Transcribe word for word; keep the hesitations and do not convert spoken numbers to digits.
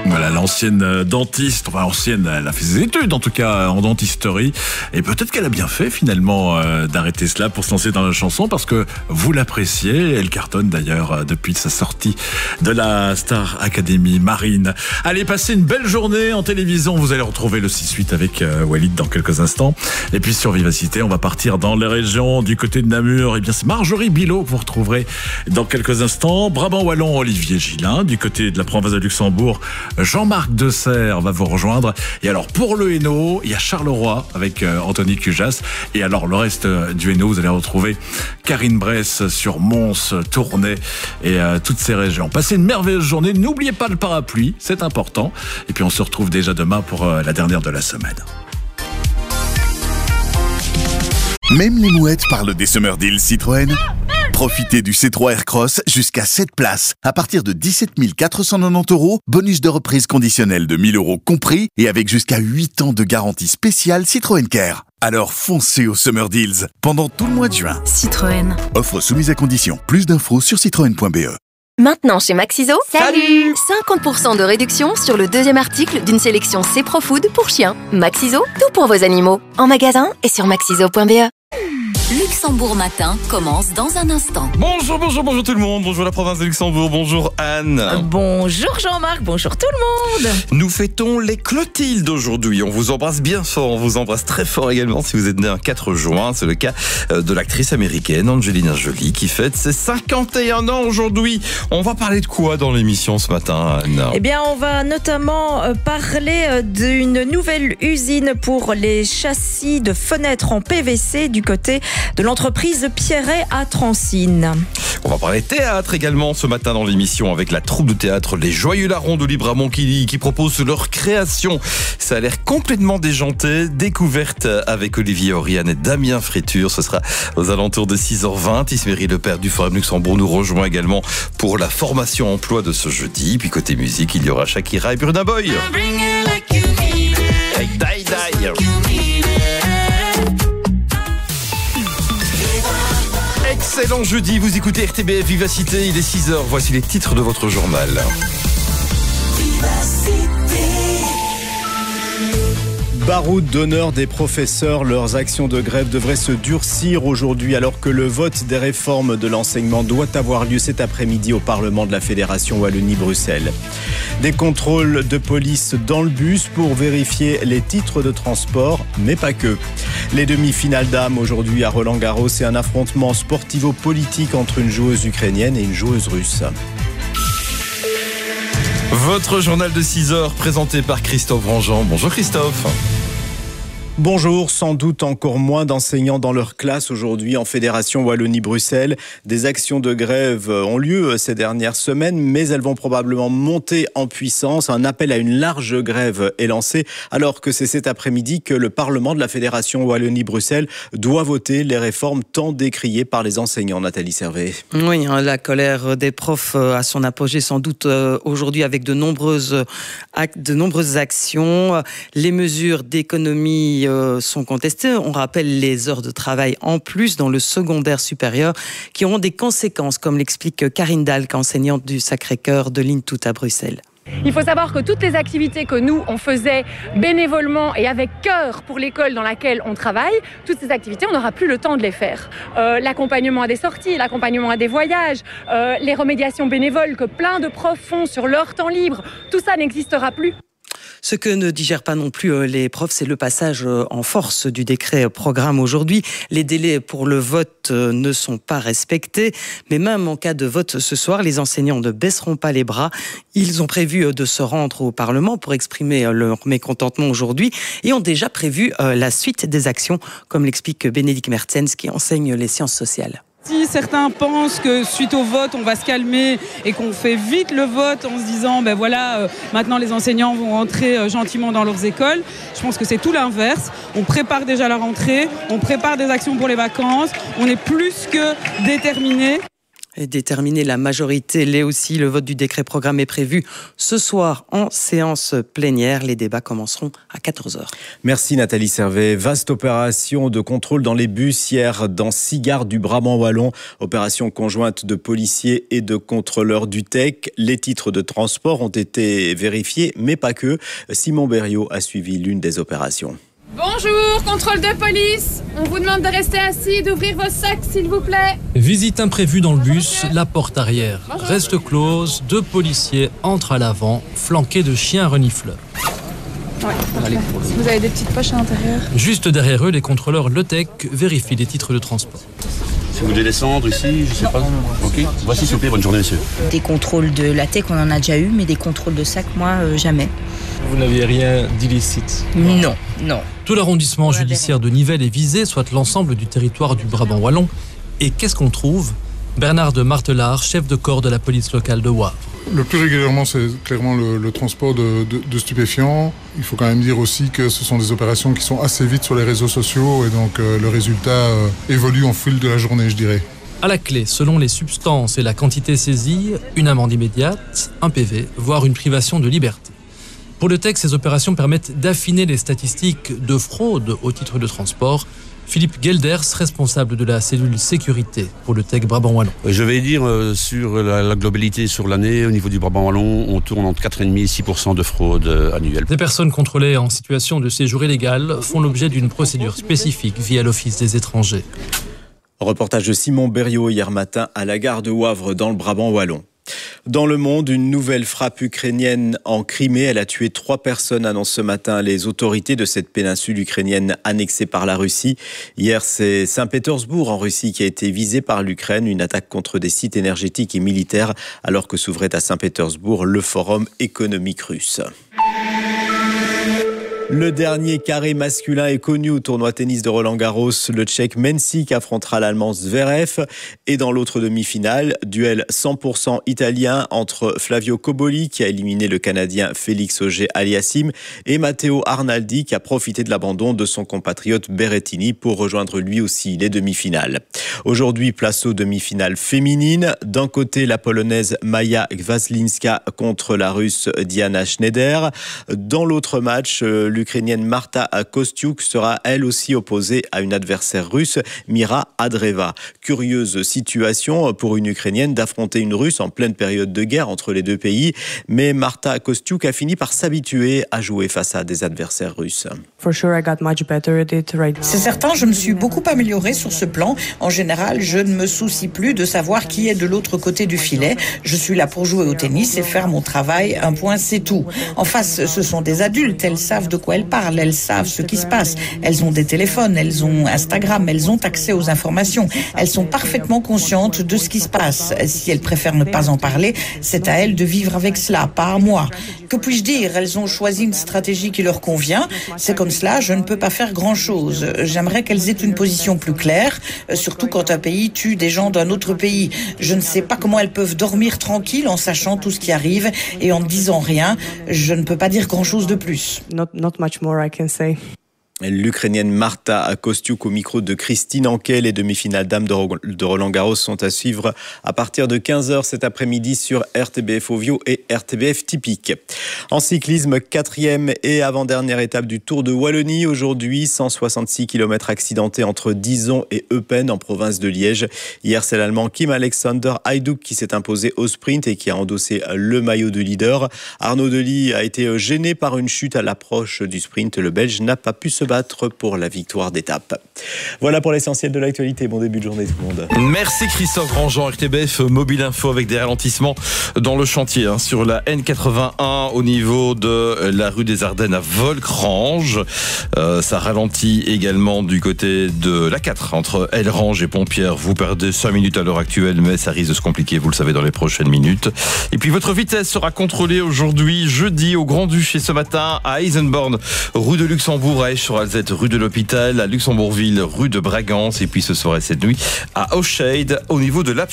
Voilà, l'ancienne dentiste, enfin ancienne, elle a fait ses études en tout cas en dentisterie, et peut-être qu'elle a bien fait finalement euh, d'arrêter cela pour se lancer dans la chanson, parce que vous l'appréciez, elle cartonne d'ailleurs euh, depuis sa sortie de la Star Academy Marine. Allez, passez une belle journée en télévision, vous allez retrouver le six huit avec euh, Walid dans quelques instants, et puis sur Vivacité, on va partir dans les régions du côté de Namur, et bien c'est Marjorie Bilot que vous retrouverez dans quelques instants, Brabant Wallon, Olivier Gillin, du côté de la province de Luxembourg, Jean-Marc Desserre va vous rejoindre. Et alors, pour le Hainaut, il y a Charleroi avec euh, Anthony Cujas. Et alors, le reste euh, du Hainaut, vous allez retrouver Karine Bresse sur Mons, Tournai et euh, toutes ces régions. Passez une merveilleuse journée. N'oubliez pas le parapluie, c'est important. Et puis, on se retrouve déjà demain pour euh, la dernière de la semaine. Même les mouettes parlent des Summer Deals Citroën. Profitez du C trois Aircross jusqu'à sept places. À partir de dix-sept mille quatre cent quatre-vingt-dix euros, bonus de reprise conditionnel de mille euros compris et avec jusqu'à huit ans de garantie spéciale Citroën Care. Alors foncez aux Summer Deals pendant tout le mois de juin. Citroën. Offre soumise à condition. Plus d'infos sur citroën point b e. Maintenant chez Maxiso, Salut cinquante pour cent de réduction sur le deuxième article d'une sélection C Pro Food pour chiens. Maxiso, tout pour vos animaux. En magasin et sur maxiso point b e. Luxembourg Matin commence dans un instant. Bonjour, bonjour, bonjour tout le monde. Bonjour la province de Luxembourg. Bonjour Anne. Bonjour Jean-Marc, bonjour tout le monde. Nous fêtons les Clotilde aujourd'hui. On vous embrasse bien fort, on vous embrasse très fort également si vous êtes né un quatre juin. C'est le cas de l'actrice américaine Angelina Jolie qui fête ses cinquante et un ans aujourd'hui. On va parler de quoi dans l'émission ce matin, Anne ? Eh bien, on va notamment parler d'une nouvelle usine pour les châssis de fenêtres en P V C du côté de l'entreprise Pierret à Transine. On va parler théâtre également ce matin dans l'émission avec la troupe de théâtre Les Joyeux Larrons de Libramont qui, qui propose leur création. Ça a l'air complètement déjanté. Découverte avec Olivier Oriane et Damien Fréture. Ce sera aux alentours de six heures vingt. Isméry Le Père du Forum Luxembourg nous rejoint également pour la formation emploi de ce jeudi. Puis côté musique, il y aura Shakira et Burna Boy. Avec Die Die. Excellent jeudi, vous écoutez R T B F Vivacité, il est six heures, voici les titres de votre journal. Baroud d'honneur des professeurs, leurs actions de grève devraient se durcir aujourd'hui alors que le vote des réformes de l'enseignement doit avoir lieu cet après-midi au Parlement de la Fédération Wallonie-Bruxelles. Des contrôles de police dans le bus pour vérifier les titres de transport, mais pas que. Les demi-finales dames aujourd'hui à Roland-Garros et un affrontement sportivo-politique entre une joueuse ukrainienne et une joueuse russe. Votre journal de six heures présenté par Christophe Grandjean. Bonjour Christophe. Bonjour, sans doute encore moins d'enseignants dans leur classe aujourd'hui en Fédération Wallonie-Bruxelles. Des actions de grève ont lieu ces dernières semaines, mais elles vont probablement monter en puissance. Un appel à une large grève est lancé, alors que c'est cet après-midi que le Parlement de la Fédération Wallonie-Bruxelles doit voter les réformes tant décriées par les enseignants. Nathalie Servet. Oui, la colère des profs a son apogée sans doute aujourd'hui avec de nombreuses, de nombreuses actions. Les mesures d'économie sont contestées. On rappelle les heures de travail en plus dans le secondaire supérieur qui auront des conséquences, comme l'explique Karine Dalk, enseignante du Sacré-Cœur de l'Intout à Bruxelles. Il faut savoir que toutes les activités que nous, on faisait bénévolement et avec cœur pour l'école dans laquelle on travaille, toutes ces activités, on n'aura plus le temps de les faire. Euh, l'accompagnement à des sorties, l'accompagnement à des voyages, euh, les remédiations bénévoles que plein de profs font sur leur temps libre, tout ça n'existera plus. Ce que ne digèrent pas non plus les profs, c'est le passage en force du décret programme aujourd'hui. Les délais pour le vote ne sont pas respectés, mais même en cas de vote ce soir, les enseignants ne baisseront pas les bras. Ils ont prévu de se rendre au Parlement pour exprimer leur mécontentement aujourd'hui et ont déjà prévu la suite des actions, comme l'explique Bénédicte Mertens qui enseigne les sciences sociales. Si certains pensent que suite au vote, on va se calmer et qu'on fait vite le vote en se disant ben voilà, euh, maintenant les enseignants vont rentrer euh, gentiment dans leurs écoles, je pense que c'est tout l'inverse. On prépare déjà la rentrée, on prépare des actions pour les vacances, on est plus que déterminés. Et déterminer la majorité, l'est aussi. Le vote du décret programme est prévu ce soir en séance plénière. Les débats commenceront à quatorze heures. Merci Nathalie Servet. Vaste opération de contrôle dans les bus hier dans six gares du Brabant wallon. Opération conjointe de policiers et de contrôleurs du T E C. Les titres de transport ont été vérifiés, mais pas que. Simon Berriot a suivi l'une des opérations. Bonjour, contrôle de police. On vous demande de rester assis, d'ouvrir vos sacs s'il vous plaît. Visite imprévue dans le bus, la porte arrière reste close, deux policiers entrent à l'avant, flanqués de chiens renifleurs. Ouais, vous avez des petites poches à l'intérieur. Juste derrière eux, les contrôleurs le T E C vérifient les titres de transport. Si vous devez descendre ici, je sais pas. Ok. Voici s'il vous plaît, bonne journée monsieur. Des contrôles de la T E C, on en a déjà eu, mais des contrôles de sac, moi, euh, jamais. Vous n'aviez rien d'illicite? Non, non. Tout l'arrondissement judiciaire de Nivelles est visé, soit l'ensemble du territoire du Brabant wallon. Et qu'est-ce qu'on trouve? Bernard de Martelard, chef de corps de la police locale de Wavre. Le plus régulièrement, c'est clairement le, le transport de, de, de stupéfiants. Il faut quand même dire aussi que ce sont des opérations qui sont assez vite sur les réseaux sociaux et donc euh, le résultat euh, évolue en fil de la journée, je dirais. À la clé, selon les substances et la quantité saisie, une amende immédiate, un P V, voire une privation de liberté. Pour le T E C, ces opérations permettent d'affiner les statistiques de fraude au titre de transport. Philippe Gelders, responsable de la cellule sécurité pour le T E C Brabant wallon. Je vais dire euh, sur la, la globalité sur l'année, au niveau du Brabant wallon, on tourne entre quatre virgule cinq et six pour cent de fraude euh, annuelle. Des personnes contrôlées en situation de séjour illégal font l'objet d'une procédure spécifique via l'Office des étrangers. Reportage de Simon Berriot hier matin à la gare de Wavre dans le Brabant wallon. Dans le monde, une nouvelle frappe ukrainienne en Crimée. Elle a tué trois personnes, annoncent ce matin les autorités de cette péninsule ukrainienne annexée par la Russie. Hier, c'est Saint-Pétersbourg en Russie qui a été visée par l'Ukraine. Une attaque contre des sites énergétiques et militaires alors que s'ouvrait à Saint-Pétersbourg le Forum économique russe. Le dernier carré masculin est connu au tournoi tennis de Roland-Garros. Le Tchèque Mensik affrontera l'Allemand Zverev. Et dans l'autre demi-finale, duel cent pour cent italien entre Flavio Cobolli, qui a éliminé le Canadien Félix Auger-Aliassime, et Matteo Arnaldi, qui a profité de l'abandon de son compatriote Berrettini pour rejoindre lui aussi les demi-finales. Aujourd'hui, place aux demi-finales féminines. D'un côté, la Polonaise Maja Gwazlinska contre la Russe Diana Schneider. Dans l'autre match, l'Ukrainienne Marta Kostyuk sera elle aussi opposée à une adversaire russe, Mira Andreeva. Curieuse situation pour une Ukrainienne d'affronter une Russe en pleine période de guerre entre les deux pays, mais Marta Kostyuk a fini par s'habituer à jouer face à des adversaires russes. C'est certain, je me suis beaucoup améliorée sur ce plan. En général, je ne me soucie plus de savoir qui est de l'autre côté du filet. Je suis là pour jouer au tennis et faire mon travail. Un point, c'est tout. En face, ce sont des adultes. Elles savent de quoi elles parlent. Elles savent ce qui se passe. Elles ont des téléphones, elles ont Instagram, elles ont accès aux informations. Elles sont parfaitement conscientes de ce qui se passe. Si elles préfèrent ne pas en parler, c'est à elles de vivre avec cela, pas à moi. Que puis-je dire? Elles ont choisi une stratégie qui leur convient. C'est comme cela, je ne peux pas faire grand-chose. J'aimerais qu'elles aient une position plus claire, surtout quand un pays tue des gens d'un autre pays. Je ne sais pas comment elles peuvent dormir tranquilles en sachant tout ce qui arrive et en ne disant rien. Je ne peux pas dire grand-chose de plus. Not, not much more I can say. L'Ukrainienne Marta Kostyuk au micro de Christine Anquet. Les demi-finales dames de Roland-Garros sont à suivre à partir de quinze heures cet après-midi sur R T B F Ovio et R T B F Typique. En cyclisme, quatrième et avant-dernière étape du Tour de Wallonie. Aujourd'hui, cent soixante-six kilomètres accidentés entre Dizon et Eupen en province de Liège. Hier, c'est l'Allemand Kim Alexander Hajduk qui s'est imposé au sprint et qui a endossé le maillot de leader. Arnaud Delis a été gêné par une chute à l'approche du sprint. Le Belge n'a pas pu se battre pour la victoire d'étape. Voilà pour l'essentiel de l'actualité. Bon début de journée tout le monde. Merci Christophe Grandjean, R T B F Mobile Info avec des ralentissements dans le chantier hein, sur la N quatre-vingt-un au niveau de la rue des Ardennes à Volcrange. Euh, ça ralentit également du côté de la quatre entre Elrange et Pompierre. Vous perdez cinq minutes à l'heure actuelle, mais ça risque de se compliquer, vous le savez, dans les prochaines minutes. Et puis votre vitesse sera contrôlée aujourd'hui, jeudi, au Grand-Duché ce matin à Eisenborn, rue de Luxembourg, à Esch-sur-Alzette, rue de l'Hôpital, à Luxembourgville, rue de Bragance, et puis ce soir et cette nuit à O'Shade, au niveau de la